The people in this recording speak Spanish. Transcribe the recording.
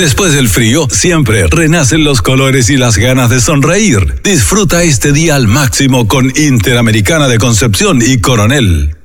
Después del frío, siempre renacen los colores y las ganas de sonreír. Disfruta este día al máximo con Interamericana de Concepción y Coronel.